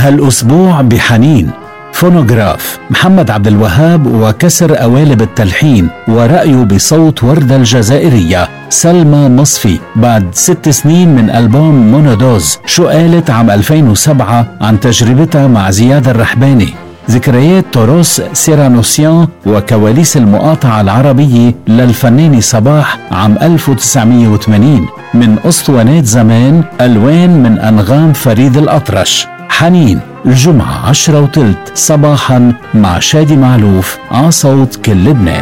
هالأسبوع بحنين، فونوغراف محمد عبد الوهاب وكسر قوالب التلحين ورأيه بصوت وردة الجزائرية. سلمى مصفي بعد 6 سنين من ألبوم مونودوز، شو قالت عام 2007 عن تجربتها مع زياد الرحباني. ذكريات توروس سيرانوسيان وكواليس المقاطعة العربية للفنان صباح عام 1980 من أسطوانات زمان، ألوان من أنغام فريد الأطرش. حنين الجمعة 10:15 صباحا مع شادي معلوف على صوت كل لبنان.